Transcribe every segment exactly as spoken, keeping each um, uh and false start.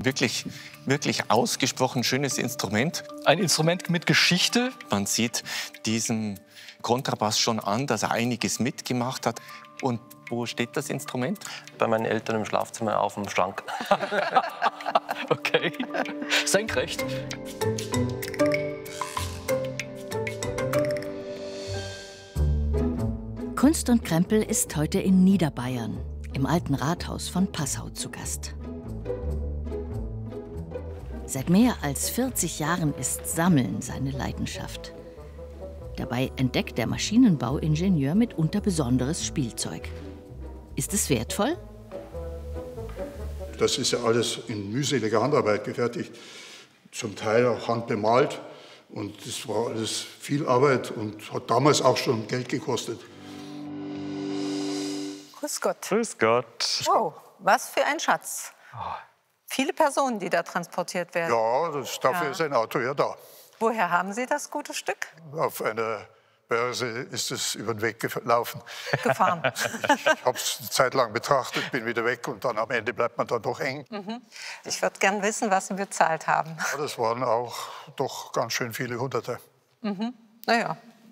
wirklich, wirklich ausgesprochen schönes Instrument. Ein Instrument mit Geschichte. Man sieht diesem Kontrabass schon an, dass er einiges mitgemacht hat. Und wo steht das Instrument? Bei meinen Eltern im Schlafzimmer auf dem Schrank. Okay, senkrecht. Kunst und Krempel ist heute in Niederbayern, im alten Rathaus von Passau zu Gast. Seit mehr als vierzig Jahren ist Sammeln seine Leidenschaft. Dabei entdeckt der Maschinenbauingenieur mitunter besonderes Spielzeug. Ist es wertvoll? Das ist ja alles in mühseliger Handarbeit gefertigt, zum Teil auch handbemalt. Und das war alles viel Arbeit und hat damals auch schon Geld gekostet. Grüß Gott. Grüß Gott. Oh, was für ein Schatz. Viele Personen, die da transportiert werden. Ja, das, dafür Ja. ist ein Auto ja da. Woher haben Sie das gute Stück? Auf einer Börse ist es über den Weg gelaufen. Gefahren. Ich habe es eine Zeit lang betrachtet, bin wieder weg und dann am Ende bleibt man dann doch hängen. Mhm. Ich würde gern wissen, was Sie bezahlt haben. Ja, das waren auch doch ganz schön viele Hunderte. Mhm. Naja.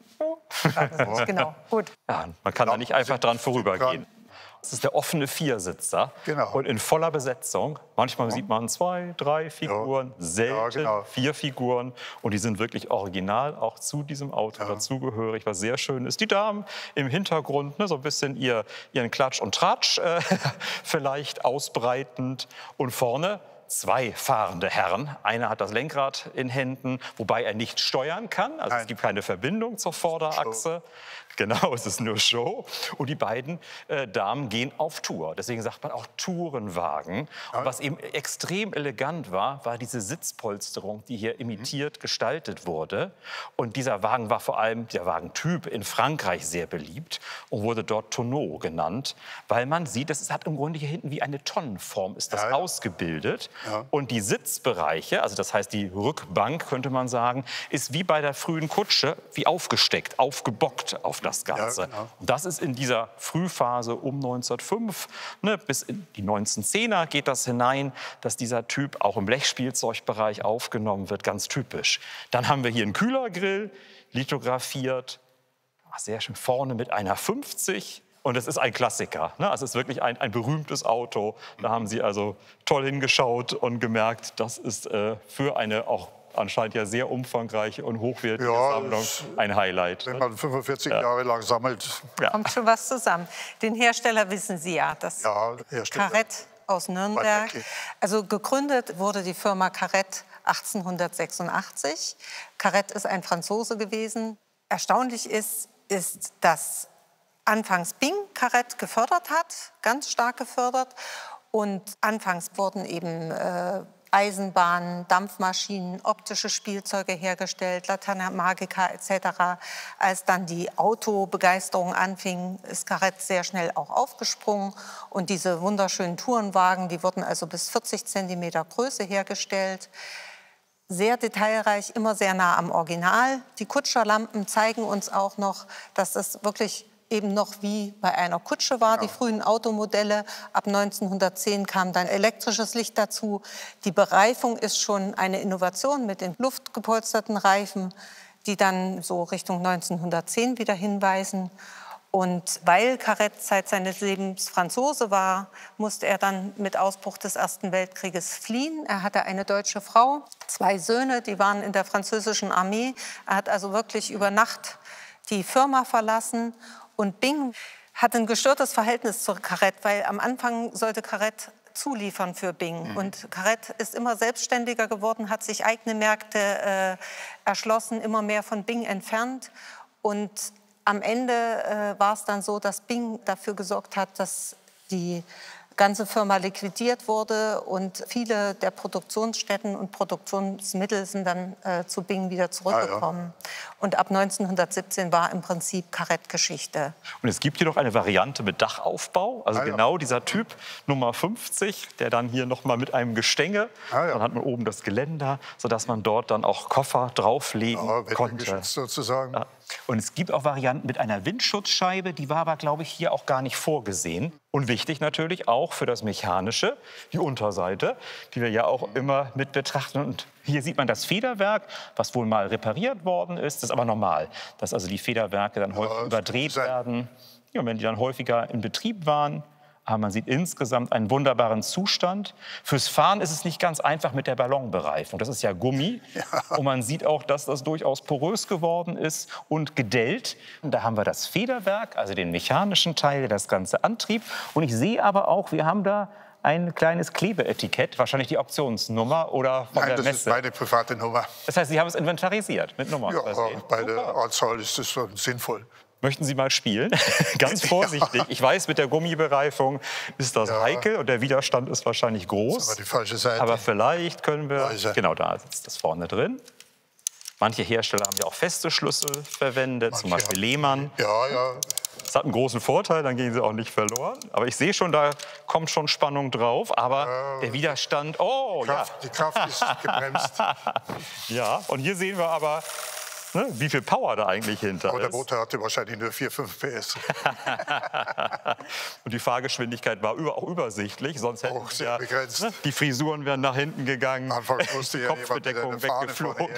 Ja. Genau, gut. Ja, man kann da nicht einfach dran vorübergehen. Das ist der offene Viersitzer. Genau. Und in voller Besetzung. Manchmal sieht man zwei, drei Figuren, selten Ja, genau. vier Figuren. Und die sind wirklich original auch zu diesem Auto Ja. dazugehörig, was sehr schön ist. Die Damen im Hintergrund, ne, so ein bisschen ihr, ihren Klatsch und Tratsch äh, vielleicht ausbreitend. Und vorne zwei fahrende Herren. Einer hat das Lenkrad in Händen, wobei er nicht steuern kann. Also Nein. es gibt keine Verbindung zur Vorderachse. Genau, es ist nur Show. Und die beiden äh, Damen gehen auf Tour. Deswegen sagt man auch Tourenwagen. Und was eben extrem elegant war, war diese Sitzpolsterung, die hier imitiert gestaltet wurde. Und dieser Wagen war vor allem, der Wagentyp, in Frankreich sehr beliebt und wurde dort Tonneau genannt, weil man sieht, das hat im Grunde hier hinten wie eine Tonnenform ist das Ja, ja. ausgebildet. Ja. Und die Sitzbereiche, also das heißt die Rückbank, könnte man sagen, ist wie bei der frühen Kutsche, wie aufgesteckt, aufgebockt auf das Ganze. Ja, genau. Und das ist in dieser Frühphase um neunzehnhundertfünf, ne, bis in die neunzehnhundertzehner geht das hinein, dass dieser Typ auch im Blechspielzeugbereich aufgenommen wird, ganz typisch. Dann haben wir hier einen Kühlergrill, lithografiert, sehr schön vorne mit einer fünfzig. Und es ist ein Klassiker. Ne? Es ist wirklich ein, ein berühmtes Auto. Da haben Sie also toll hingeschaut und gemerkt, das ist äh, für eine auch anscheinend ja sehr umfangreiche und hochwertige Ja, Sammlung das- ein Highlight. Wenn man fünfundvierzig Jahre lang sammelt, Ja. Kommt schon was zusammen. Den Hersteller wissen Sie ja. Das ja, Hersteller. Carrette aus Nürnberg. Okay. Also gegründet wurde die Firma Carrette achtzehnhundertsechsundachtzig. Carrette ist ein Franzose gewesen. Erstaunlich ist, ist, dass anfangs Bing Carrette gefördert hat, ganz stark gefördert. Und anfangs wurden eben äh, Eisenbahnen, Dampfmaschinen, optische Spielzeuge hergestellt, Laterna Magica et cetera. Als dann die Autobegeisterung anfing, ist Carrette sehr schnell auch aufgesprungen. Und diese wunderschönen Tourenwagen, die wurden also bis vierzig Zentimeter Größe hergestellt. Sehr detailreich, immer sehr nah am Original. Die Kutscherlampen zeigen uns auch noch, dass das wirklich eben noch wie bei einer Kutsche war, die frühen Automodelle. Ab neunzehnhundertzehn kam dann elektrisches Licht dazu. Die Bereifung ist schon eine Innovation mit den luftgepolsterten Reifen, die dann so Richtung neunzehnhundertzehn wieder hinweisen. Und weil Carrette seit seines Lebens Franzose war, musste er dann mit Ausbruch des Ersten Weltkrieges fliehen. Er hatte eine deutsche Frau, zwei Söhne, die waren in der französischen Armee. Er hat also wirklich über Nacht die Firma verlassen. Und Bing hat ein gestörtes Verhältnis zur Carrette, weil am Anfang sollte Carrette zuliefern für Bing. Mhm. Und Carrette ist immer selbstständiger geworden, hat sich eigene Märkte äh, erschlossen, immer mehr von Bing entfernt. Und am Ende äh, war es dann so, dass Bing dafür gesorgt hat, dass die ganze Firma liquidiert wurde und viele der Produktionsstätten und Produktionsmittel sind dann äh, zu Bing wieder zurückgekommen. Ah, ja. Und ab neunzehnhundertsiebzehn war im Prinzip Carrette-Geschichte. Und es gibt hier noch eine Variante mit Dachaufbau, also ah, ja. genau dieser Typ Nummer fünfzig, der dann hier noch mal mit einem Gestänge, ah, ja. dann hat man oben das Geländer, sodass man dort dann auch Koffer drauflegen ja, konnte. Sozusagen. Ja. Und es gibt auch Varianten mit einer Windschutzscheibe, die war aber, glaube ich, hier auch gar nicht vorgesehen. Und wichtig natürlich auch für das Mechanische, die Unterseite, die wir ja auch immer mit betrachten. Und hier sieht man das Federwerk, was wohl mal repariert worden ist. Das ist aber normal, dass also die Federwerke dann häufig ja, überdreht werden. Ja, wenn die dann häufiger in Betrieb waren. Aber man sieht insgesamt einen wunderbaren Zustand. Fürs Fahren ist es nicht ganz einfach mit der Ballonbereifung. Das ist ja Gummi. Ja. Und man sieht auch, dass das durchaus porös geworden ist und gedellt. Und da haben wir das Federwerk, also den mechanischen Teil, der das Ganze antrieb. Und ich sehe aber auch, wir haben da ein kleines Klebeetikett, wahrscheinlich die Auktionsnummer oder von Nein, der das Messe. ist meine private Nummer. Das heißt, Sie haben es inventarisiert mit Nummern? Ja, bei der Anzahl ist das schon sinnvoll. Möchten Sie mal spielen? Ganz vorsichtig. Ich weiß, mit der Gummibereifung ist das ja heikel und der Widerstand ist wahrscheinlich groß. Das ist aber die falsche Seite. Aber vielleicht können wir... Also. Genau, da sitzt das vorne drin. Manche Hersteller haben ja auch feste Schlüssel verwendet, Manche zum Beispiel Lehmann. Ja, ja. Das hat einen großen Vorteil, dann gehen sie auch nicht verloren. Aber ich sehe schon, da kommt schon Spannung drauf. Aber äh, der Widerstand... Oh, die Kraft, ja. Die Kraft ist gebremst. Ja, und hier sehen wir aber... Ne, wie viel Power da eigentlich hinter Aber ist. der Motor hatte wahrscheinlich nur vier, fünf P S. Und die Fahrgeschwindigkeit war über, auch übersichtlich, sonst hätten auch sehr ja, begrenzt. Ne, die Frisuren wären nach hinten gegangen, Anfangs musste ja Kopfbedeckung weggeflogen.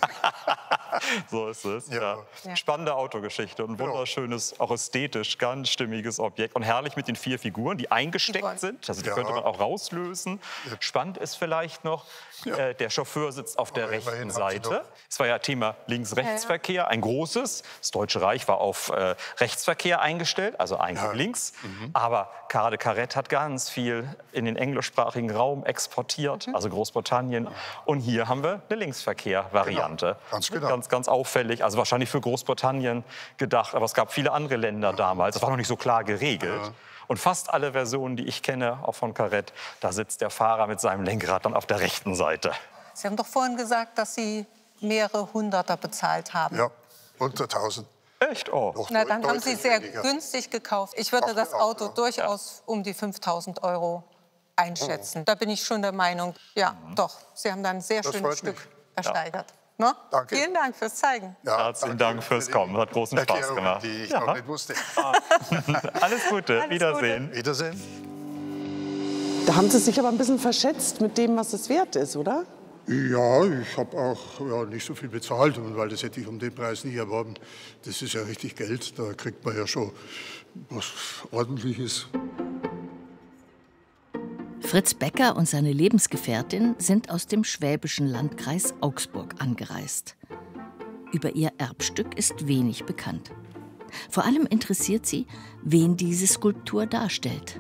So ist es. Ja. Ja. Spannende Autogeschichte und wunderschönes, auch ästhetisch ganz stimmiges Objekt. Und herrlich mit den vier Figuren, die eingesteckt sind. Also die Ja. könnte man auch rauslösen. Ja. Spannend ist vielleicht noch, ja. äh, der Chauffeur sitzt auf der Aber rechten Seite. Es war ja Thema Links-Rechts-Verkehr, ein großes. Das Deutsche Reich war auf äh, Rechtsverkehr eingestellt, also eigentlich Ja. links. Mhm. Aber Carré de Carrette hat ganz viel in den englischsprachigen Raum exportiert, also Großbritannien. Und hier haben wir eine Linksverkehr-Variante. Genau. Ganz genau. Ganz, ganz auffällig, also wahrscheinlich für Großbritannien gedacht, aber es gab viele andere Länder damals. Das war noch nicht so klar geregelt. Ja. Und fast alle Versionen, die ich kenne, auch von Carrette, da sitzt der Fahrer mit seinem Lenkrad dann auf der rechten Seite. Sie haben doch vorhin gesagt, dass Sie mehrere Hunderter bezahlt haben. Ja, unter tausend. Echt? Oh. Doch, Na, dann haben Sie deutlich sehr weniger. günstig gekauft. Ich würde Ach, das ja, Auto ja. durchaus um die fünftausend Euro einschätzen. Da bin ich schon der Meinung, ja, doch, Sie haben da ein sehr Das schönes freut Stück mich. ersteigert. Ne? Danke. Vielen Dank fürs Zeigen. Ja, Herzlichen danke Dank fürs für die Kommen. Hat großen Spaß Erklärung, gemacht. die ich Ja. noch nicht wusste. Alles Gute. Alles Wiedersehen. Wiedersehen. Da haben Sie sich aber ein bisschen verschätzt mit dem, was es wert ist, oder? Ja, ich habe auch ja, nicht so viel bezahlt, weil das hätte ich um den Preis nie erworben. Das ist ja richtig Geld, da kriegt man ja schon was Ordentliches. Fritz Becker und seine Lebensgefährtin sind aus dem schwäbischen Landkreis Augsburg angereist. Über ihr Erbstück ist wenig bekannt. Vor allem interessiert sie, wen diese Skulptur darstellt.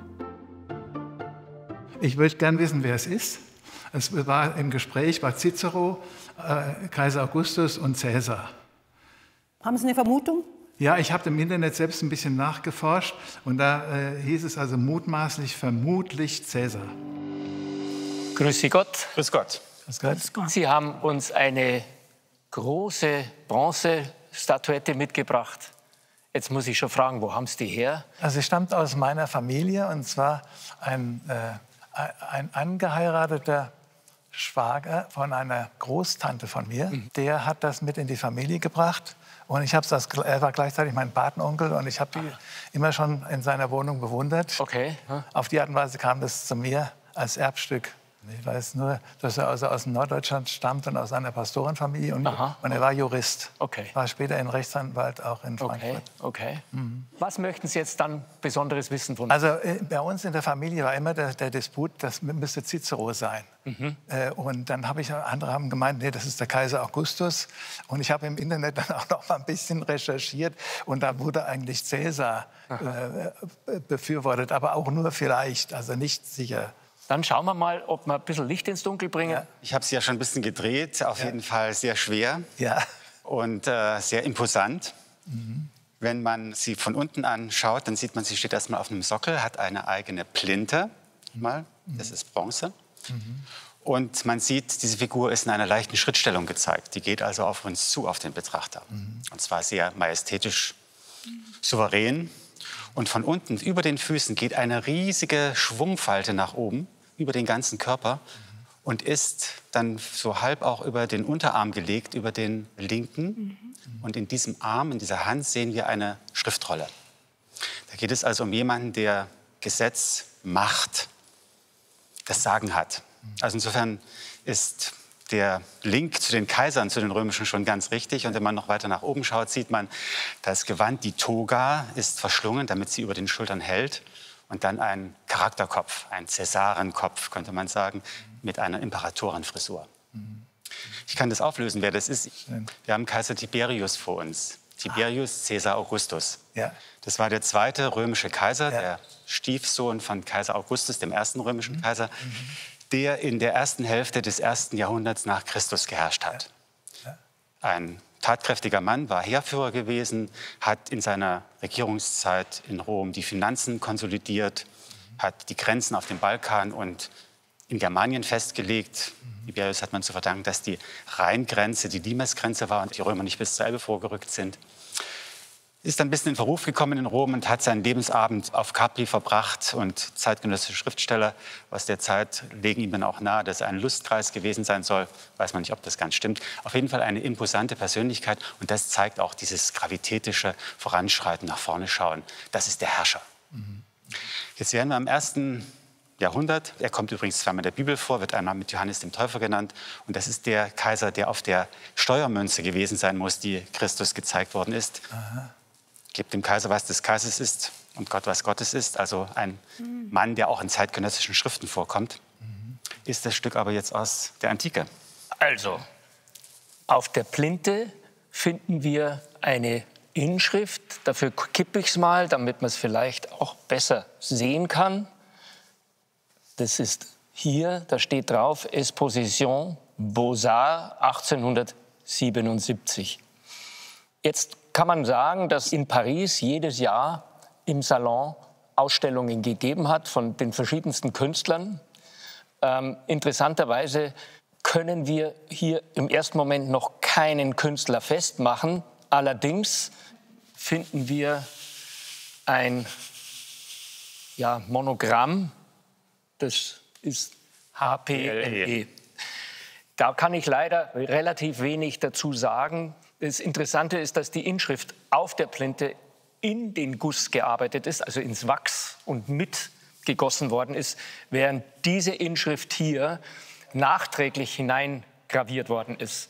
Ich würde gern wissen, wer es ist. Es war im Gespräch bei Cicero, äh, Kaiser Augustus und Cäsar. Haben Sie eine Vermutung? Ja, ich habe im Internet selbst ein bisschen nachgeforscht und da äh, hieß es also mutmaßlich, vermutlich Cäsar. Grüß Sie Gott. Grüß Gott. Grüß Gott. Sie haben uns eine große Bronzestatuette mitgebracht. Jetzt muss ich schon fragen, wo haben Sie die her? Also sie stammt aus meiner Familie und zwar ein, äh, ein angeheirateter Schwager von einer Großtante von mir. Mhm. Der hat das mit in die Familie gebracht. Und ich hab's das, er war gleichzeitig mein Patenonkel und ich habe die immer schon in seiner Wohnung bewundert. Okay. Hm. Auf die Art und Weise kam das zu mir als Erbstück. Ich weiß nur, dass er also aus Norddeutschland stammt und aus einer Pastorenfamilie. Und, und er war Jurist. Okay. War später ein Rechtsanwalt auch in Frankfurt. Okay. Okay. Mhm. Was möchten Sie jetzt dann Besonderes wissen von uns? Also äh, bei uns in der Familie war immer der, der Disput, das müsste Cicero sein. Mhm. Äh, und dann habe ich, andere haben gemeint, nee, das ist der Kaiser Augustus. Und ich habe im Internet dann auch noch mal ein bisschen recherchiert. Und da wurde eigentlich Cäsar äh, befürwortet, aber auch nur vielleicht, also nicht sicher. Dann schauen wir mal, ob wir ein bisschen Licht ins Dunkel bringen. Ja. Ich habe sie ja schon ein bisschen gedreht, auf ja. jeden Fall sehr schwer ja. und äh, sehr imposant. Mhm. Wenn man sie von unten anschaut, dann sieht man, sie steht erstmal auf einem Sockel, hat eine eigene Plinte, mal. Das ist Bronze. Mhm. Und man sieht, diese Figur ist in einer leichten Schrittstellung gezeigt. Die geht also auf uns zu, auf den Betrachter. Mhm. Und zwar sehr majestätisch, souverän. Und von unten, über den Füßen, geht eine riesige Schwungfalte nach oben, über den ganzen Körper. Und ist dann so halb auch über den Unterarm gelegt, über den linken. Mhm. Und in diesem Arm, in dieser Hand, sehen wir eine Schriftrolle. Da geht es also um jemanden, der Gesetz, Macht, das Sagen hat. Also insofern ist der Link zu den Kaisern, zu den römischen, schon ganz richtig. Und wenn man noch weiter nach oben schaut, sieht man, das Gewand, die Toga, ist verschlungen, damit sie über den Schultern hält. Und dann ein Charakterkopf, ein Cäsarenkopf, könnte man sagen, mit einer Imperatorenfrisur. Ich kann das auflösen, wer das ist. Wir haben Kaiser Tiberius vor uns. Tiberius Caesar Augustus. Ja. Das war der zweite römische Kaiser, ja. der Stiefsohn von Kaiser Augustus, dem ersten römischen mhm. Kaiser, mhm. der in der ersten Hälfte des ersten Jahrhunderts nach Christus geherrscht hat. Ja. Ja. Ein tatkräftiger Mann, war Heerführer gewesen, hat in seiner Regierungszeit in Rom die Finanzen konsolidiert, mhm. hat die Grenzen auf dem Balkan und in Germanien festgelegt. Mhm. Tiberius hat man zu verdanken, dass die Rheingrenze die Limesgrenze war und die Römer nicht bis zur Elbe vorgerückt sind. Ist dann ein bisschen in Verruf gekommen in Rom und hat seinen Lebensabend auf Capri verbracht. Und zeitgenössische Schriftsteller aus der Zeit legen ihm dann auch nahe, dass er ein Lustkreis gewesen sein soll. Weiß man nicht, ob das ganz stimmt. Auf jeden Fall eine imposante Persönlichkeit. Und das zeigt auch dieses gravitätische Voranschreiten, nach vorne schauen. Das ist der Herrscher. Mhm. Jetzt wären wir am ersten Jahrhundert. Er kommt übrigens zweimal in der Bibel vor, wird einmal mit Johannes dem Täufer genannt. Und das ist der Kaiser, der auf der Steuermünze gewesen sein muss, die Christus gezeigt worden ist. Aha. Gebt dem Kaiser, was des Kaisers ist und Gott, was Gottes ist. Also ein mhm. Mann, der auch in zeitgenössischen Schriften vorkommt. Mhm. Ist das Stück aber jetzt aus der Antike? Also, auf der Plinthe finden wir eine Inschrift. Dafür kippe ich es mal, damit man es vielleicht auch besser sehen kann. Das ist hier, da steht drauf, Exposition Beaux-Arts achtzehnhundertsiebenundsiebzig. Jetzt kann man sagen, dass in Paris jedes Jahr im Salon Ausstellungen gegeben hat von den verschiedensten Künstlern. Ähm, interessanterweise können wir hier im ersten Moment noch keinen Künstler festmachen. Allerdings finden wir ein ja, Monogramm, das ist H P L E. Da kann ich leider relativ wenig dazu sagen. Das Interessante ist, dass die Inschrift auf der Plinthe in den Guss gearbeitet ist, also ins Wachs und mitgegossen worden ist, während diese Inschrift hier nachträglich hineingraviert worden ist.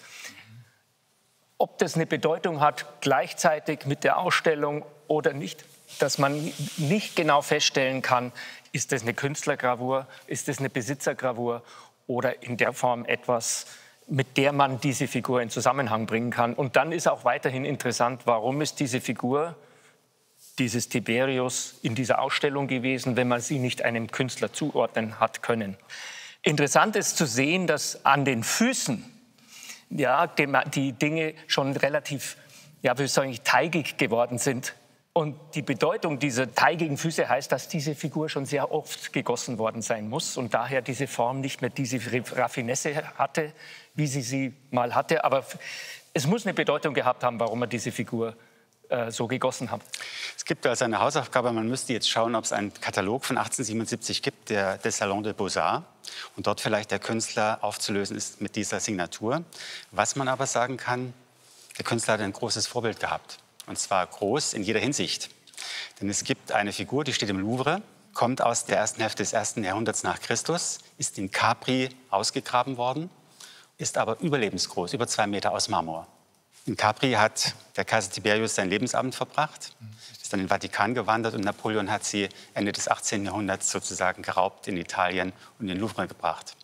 Ob das eine Bedeutung hat, gleichzeitig mit der Ausstellung oder nicht, dass man nicht genau feststellen kann, ist das eine Künstlergravur, ist das eine Besitzergravur oder in der Form etwas, mit der man diese Figur in Zusammenhang bringen kann. Und dann ist auch weiterhin interessant, warum ist diese Figur, dieses Tiberius, in dieser Ausstellung gewesen, wenn man sie nicht einem Künstler zuordnen hat können. Interessant ist zu sehen, dass an den Füßen ja, die Dinge schon relativ, ja, wie soll ich, teigig geworden sind. Und die Bedeutung dieser teigigen Füße heißt, dass diese Figur schon sehr oft gegossen worden sein muss und daher diese Form nicht mehr diese Raffinesse hatte, wie sie sie mal hatte. Aber es muss eine Bedeutung gehabt haben, warum man diese Figur äh, so gegossen hat. Es gibt also eine Hausaufgabe, man müsste jetzt schauen, ob es einen Katalog von achtzehnhundertsiebenundsiebzig gibt, der des Salon des Beaux-Arts. Und dort vielleicht der Künstler aufzulösen ist mit dieser Signatur. Was man aber sagen kann, der Künstler hat ein großes Vorbild gehabt. Und zwar groß in jeder Hinsicht. Denn es gibt eine Figur, die steht im Louvre, kommt aus der ersten Hälfte des ersten Jahrhunderts nach Christus, ist in Capri ausgegraben worden, ist aber überlebensgroß, über zwei Meter aus Marmor. In Capri hat der Kaiser Tiberius sein Lebensabend verbracht, ist dann in den Vatikan gewandert und Napoleon hat sie Ende des achtzehnten Jahrhunderts sozusagen geraubt in Italien und in den Louvre gebracht.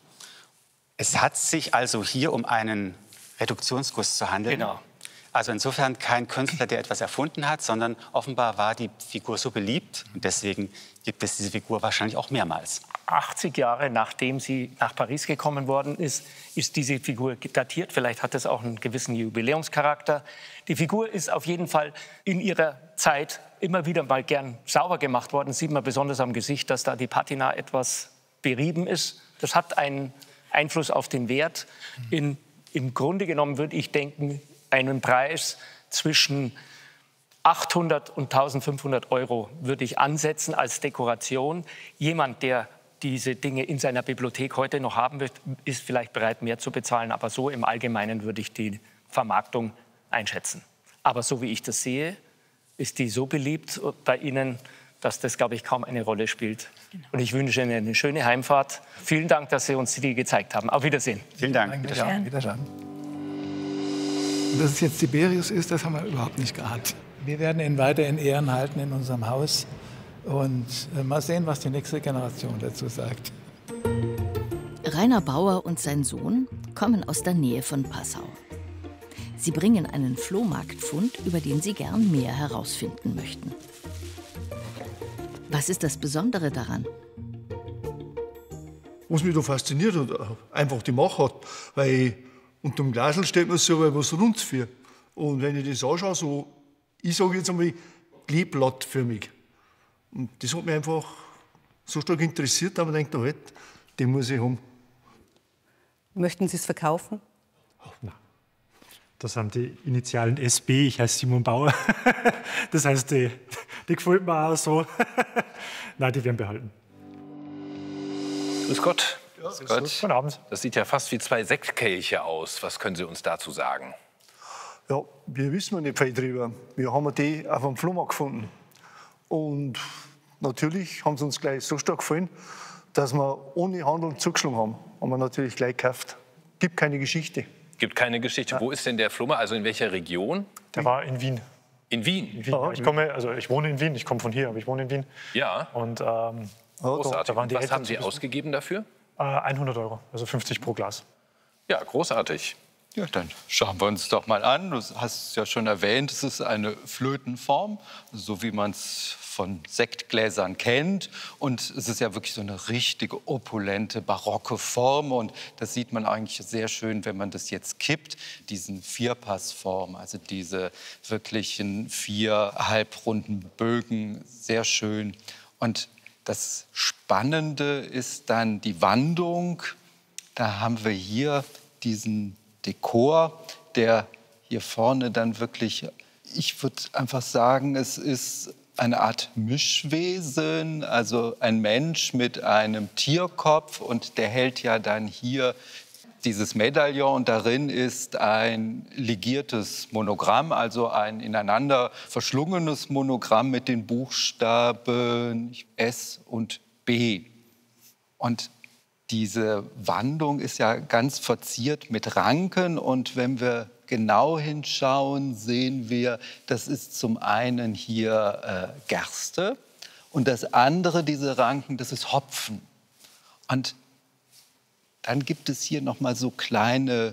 Es hat sich also hier um einen Reduktionsguss zu handeln. Genau. Also insofern kein Künstler, der etwas erfunden hat, sondern offenbar war die Figur so beliebt und deswegen gibt es diese Figur wahrscheinlich auch mehrmals. achtzig Jahre nachdem sie nach Paris gekommen worden ist, ist diese Figur datiert. Vielleicht hat es auch einen gewissen Jubiläumscharakter. Die Figur ist auf jeden Fall in ihrer Zeit immer wieder mal gern sauber gemacht worden. Das sieht man besonders am Gesicht, dass da die Patina etwas berieben ist. Das hat einen Einfluss auf den Wert. In, im Grunde genommen würde ich denken, einen Preis zwischen achthundert und eintausendfünfhundert Euro würde ich ansetzen als Dekoration. Jemand, der diese Dinge in seiner Bibliothek heute noch haben will, ist vielleicht bereit, mehr zu bezahlen. Aber so im Allgemeinen würde ich die Vermarktung einschätzen. Aber so wie ich das sehe, ist die so beliebt bei Ihnen, dass das, glaube ich, kaum eine Rolle spielt. Genau. Und ich wünsche Ihnen eine schöne Heimfahrt. Vielen Dank, dass Sie uns die gezeigt haben. Auf Wiedersehen. Vielen Dank. Wiedersehen. Wiedersehen. Und dass es jetzt Tiberius ist, das haben wir überhaupt nicht gehabt. Wir werden ihn weiter in Ehren halten in unserem Haus. Und äh, mal sehen, was die nächste Generation dazu sagt. Rainer Bauer und sein Sohn kommen aus der Nähe von Passau. Sie bringen einen Flohmarktfund, über den sie gern mehr herausfinden möchten. Was ist das Besondere daran? Was mich da fasziniert und einfach die Machart, weil unter dem Glasl steht mir so was Rundes für. Und wenn ich das anschaue, so, ich sage jetzt einmal, kleeblattförmig. Und das hat mich einfach so stark interessiert, dass man denkt, halt, den muss ich haben. Möchten Sie es verkaufen? Oh, nein. Das sind die Initialen S B, ich heiße Simon Bauer. Das heißt, die, die gefällt mir auch so. Nein, die werden behalten. Grüß Gott. Ja, Grüß Gott. Guten Abend. Das sieht ja fast wie zwei Sektkelche aus. Was können Sie uns dazu sagen? Ja, wir wissen noch nicht viel drüber. Wir haben die auf dem Flohmarkt gefunden. Und natürlich haben sie uns gleich so stark gefallen, dass wir ohne Handeln zugeschlagen haben. Haben wir natürlich gleich gekauft. Gibt keine Geschichte. Gibt keine Geschichte. Ja. Wo ist denn der Flohmarkt? Also in welcher Region? Der war in Wien. In Wien? In Wien. Ja, ich, komme, also ich wohne in Wien. Ich komme von hier, aber ich wohne in Wien. Ja. Und, ähm, großartig. Da waren die Was Eltern haben Sie ausgegeben dafür? Äh, hundert Euro, also fünfzig pro Glas. Ja, großartig. Ja, dann schauen wir uns doch mal an. Du hast es ja schon erwähnt, es ist eine Flötenform, so wie man es von Sektgläsern kennt. Und es ist ja wirklich so eine richtige, opulente, barocke Form. Und das sieht man eigentlich sehr schön, wenn man das jetzt kippt, diesen Vierpassform, also diese wirklichen vier halbrunden Bögen, sehr schön. Und das Spannende ist dann die Wandung. Da haben wir hier diesen Dekor, der hier vorne dann wirklich, ich würde einfach sagen, es ist eine Art Mischwesen, also ein Mensch mit einem Tierkopf und der hält ja dann hier dieses Medaillon und darin ist ein legiertes Monogramm, also ein ineinander verschlungenes Monogramm mit den Buchstaben S und B. Und diese Wandung ist ja ganz verziert mit Ranken und wenn wir genau hinschauen, sehen wir, das ist zum einen hier äh, Gerste und das andere, diese Ranken, das ist Hopfen. Und dann gibt es hier noch mal so kleine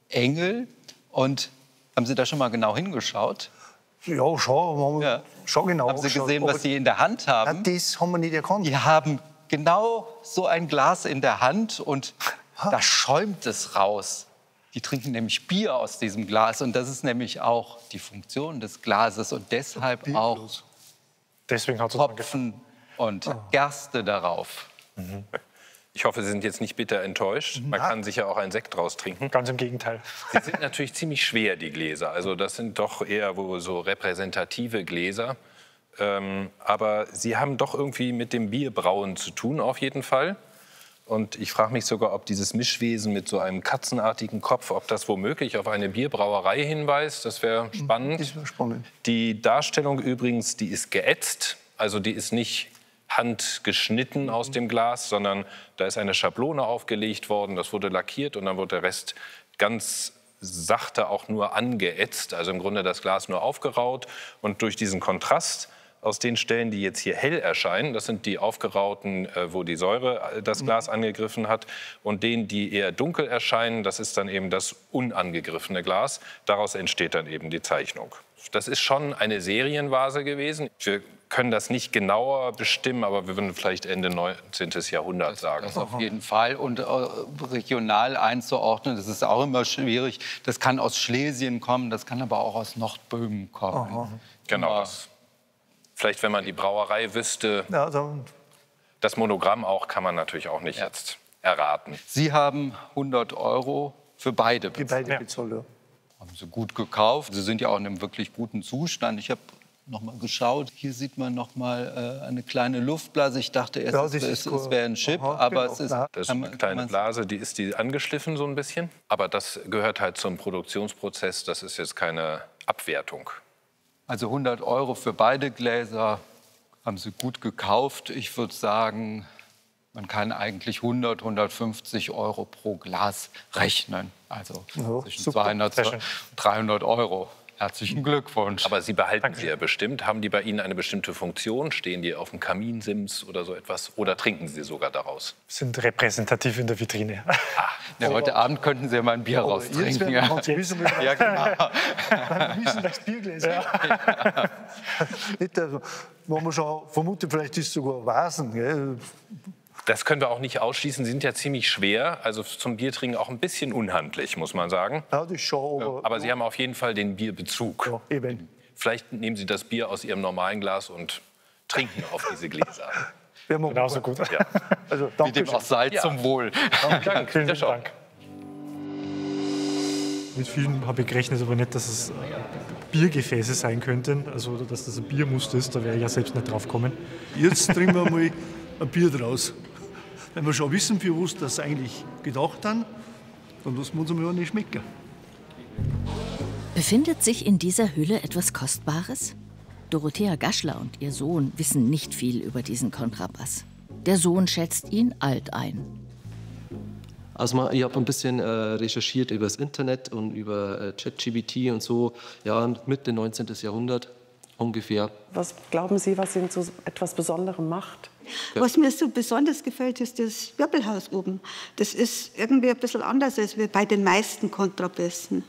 Engel und haben Sie da schon mal genau hingeschaut? Ja, schon, ja. schon genau. Haben Sie gesehen, was Sie in der Hand haben? Ja, das haben wir nicht erkannt. Die haben genau so ein Glas in der Hand und da schäumt es raus. Die trinken nämlich Bier aus diesem Glas und das ist nämlich auch die Funktion des Glases und deshalb auch Deswegen hat Hopfen und oh. Gerste darauf. Mhm. Ich hoffe, Sie sind jetzt nicht bitter enttäuscht. Man kann sich ja auch einen Sekt draus trinken. Ganz im Gegenteil. Sie sind natürlich ziemlich schwer, die Gläser. Also das sind doch eher wohl so repräsentative Gläser. Ähm, aber Sie haben doch irgendwie mit dem Bierbrauen zu tun, auf jeden Fall. Und ich frage mich sogar, ob dieses Mischwesen mit so einem katzenartigen Kopf, ob das womöglich auf eine Bierbrauerei hinweist. Das wäre spannend. Das wäre spannend. Die Darstellung übrigens, die ist geätzt. Also die ist nicht handgeschnitten aus dem Glas, sondern da ist eine Schablone aufgelegt worden. Das wurde lackiert und dann wurde der Rest ganz sachte auch nur angeätzt. Also im Grunde das Glas nur aufgeraut. Und durch diesen Kontrast aus den Stellen, die jetzt hier hell erscheinen, das sind die aufgerauten, wo die Säure das Glas angegriffen hat, und denen, die eher dunkel erscheinen, das ist dann eben das unangegriffene Glas. Daraus entsteht dann eben die Zeichnung. Das ist schon eine Serienvase gewesen. Wir können das nicht genauer bestimmen, aber wir würden vielleicht Ende neunzehnten. Jahrhundert sagen. Das auf jeden Fall. Und äh, regional einzuordnen, das ist auch immer schwierig. Das kann aus Schlesien kommen, das kann aber auch aus Nordböhmen kommen. Aha. Genau. Das. Vielleicht, wenn man die Brauerei wüsste, ja, dann. Das Monogramm auch, kann man natürlich auch nicht ja. jetzt erraten. Sie haben hundert Euro für beide bezahlt. Die beide bezahlt, ja. Haben Sie gut gekauft. Sie sind ja auch in einem wirklich guten Zustand. Ich habe noch mal geschaut. Hier sieht man noch mal äh, eine kleine Luftblase. Ich dachte erst, ja, es, es, cool. es wäre ein Chip, Aha, aber genau. es ist... Das ist eine kleine Blase, die ist die angeschliffen so ein bisschen. Aber das gehört halt zum Produktionsprozess. Das ist jetzt keine Abwertung. Also hundert Euro für beide Gläser haben sie gut gekauft. Ich würde sagen, man kann eigentlich hundert, hundertfünfzig Euro pro Glas rechnen. Also Oh, zwischen super. zweihundert Sehr und schön. dreihundert Euro. Herzlichen Glückwunsch. Aber Sie behalten sie ja bestimmt. Haben die bei Ihnen eine bestimmte Funktion? Stehen die auf dem Kaminsims oder so etwas? Oder trinken Sie sogar daraus? Sind repräsentativ in der Vitrine. Ja, heute Abend könnten Sie ja mal ein Bier raustrinken. Ja. müssen wir Ja, genau. Dann müssen das Biergläser. Ja. Nicht, also, wo man schon vermutet, vielleicht ist es sogar Vasen. Gell? Das können wir auch nicht ausschließen. Sie sind ja ziemlich schwer. Also zum Biertrinken auch ein bisschen unhandlich, muss man sagen. Ja, das schon. Aber, Aber Sie haben auf jeden Fall den Bierbezug. Ja, eben. Vielleicht nehmen Sie das Bier aus Ihrem normalen Glas und trinken auf diese Gläser. Genauso gut. Ja. Also, danke Wie dem auch sei, Ja. zum Wohl. Danke. Vielen Ja, Dank. Mit vielen habe ich gerechnet, aber nicht, dass es Biergefäße sein könnten, also dass das ein Biermuster ist, da wäre ich ja selbst nicht drauf gekommen. Jetzt trinken wir mal ein Bier draus. Wenn wir schon wissen, für was das eigentlich gedacht haben, dann lassen wir uns mal nicht schmecken. Befindet sich in dieser Hülle etwas Kostbares? Dorothea Gaschler und ihr Sohn wissen nicht viel über diesen Kontrabass. Der Sohn schätzt ihn alt ein. Also ich habe ein bisschen äh, recherchiert über das Internet und über äh, ChatGPT und so, ja, Mitte neunzehnten. Jahrhundert ungefähr. Was glauben Sie, was ihn zu etwas Besonderem macht? Was mir so besonders gefällt, ist das Wirbelhaus oben. Das ist irgendwie ein bisschen anders als bei den meisten Kontrabässen.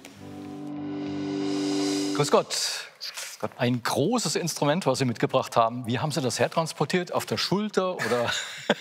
Grüß Gott. Ein großes Instrument, was Sie mitgebracht haben. Wie haben Sie das hertransportiert? Auf der Schulter oder?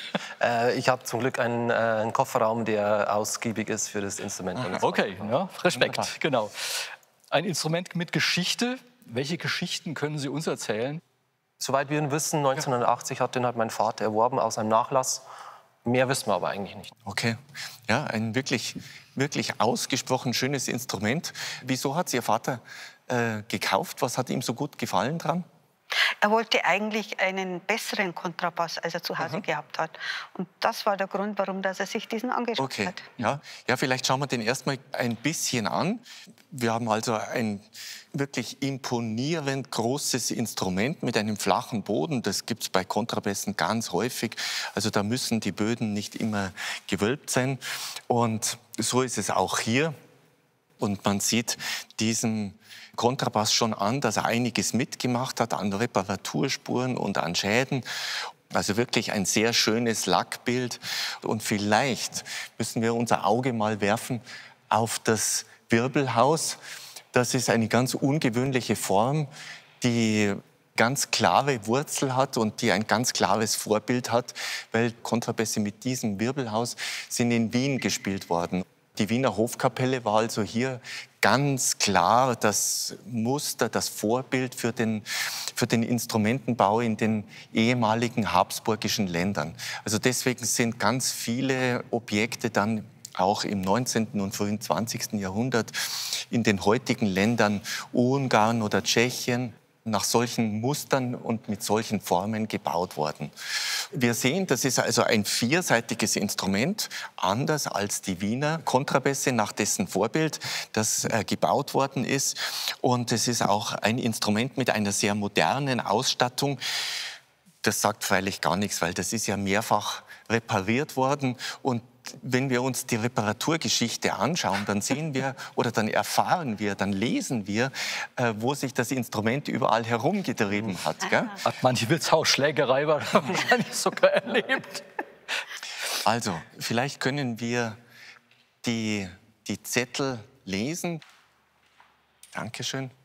äh, ich habe zum Glück einen, äh, einen Kofferraum, der ausgiebig ist für das Instrument. Okay, ja, Respekt, genau. Ein Instrument mit Geschichte. Welche Geschichten können Sie uns erzählen? Soweit wir wissen, neunzehnhundertachtzig hat den halt mein Vater erworben aus einem Nachlass. Mehr wissen wir aber eigentlich nicht. Okay, ja, ein wirklich, wirklich ausgesprochen schönes Instrument. Wieso hat Ihr Vater äh, gekauft? Was hat ihm so gut gefallen dran? Er wollte eigentlich einen besseren Kontrabass, als er zu Hause Aha. gehabt hat. Und das war der Grund, warum dass er sich diesen angeschaut Okay, hat. ja. ja, vielleicht schauen wir den erstmal ein bisschen an. Wir haben also ein wirklich imponierend großes Instrument mit einem flachen Boden. Das gibt es bei Kontrabässen ganz häufig. Also da müssen die Böden nicht immer gewölbt sein. Und so ist es auch hier. Und man sieht diesem Kontrabass schon an, dass er einiges mitgemacht hat an Reparaturspuren und an Schäden. Also wirklich ein sehr schönes Lackbild. Und vielleicht müssen wir unser Auge mal werfen auf das Wirbelhaus. Das ist eine ganz ungewöhnliche Form, die ganz klare Wurzel hat und die ein ganz klares Vorbild hat, weil Kontrabässe mit diesem Wirbelhaus sind in Wien gespielt worden. Die Wiener Hofkapelle war also hier ganz klar das Muster, das Vorbild für den, für den Instrumentenbau in den ehemaligen habsburgischen Ländern. Also deswegen sind ganz viele Objekte dann auch im neunzehnten und frühen zwanzigsten Jahrhundert in den heutigen Ländern Ungarn oder Tschechien nach solchen Mustern und mit solchen Formen gebaut worden. Wir sehen, das ist also ein vierseitiges Instrument, anders als die Wiener Kontrabässe, nach dessen Vorbild das äh, gebaut worden ist. Und es ist auch ein Instrument mit einer sehr modernen Ausstattung. Das sagt freilich gar nichts, weil das ist ja mehrfach repariert worden. Und wenn wir uns die Reparaturgeschichte anschauen, dann sehen wir oder dann erfahren wir, dann lesen wir, äh, wo sich das Instrument überall herumgetrieben hat. Gell? Hat manche Wirtshausschlägerei wahrscheinlich sogar erlebt. Also, vielleicht können wir die, die Zettel lesen. Dankeschön.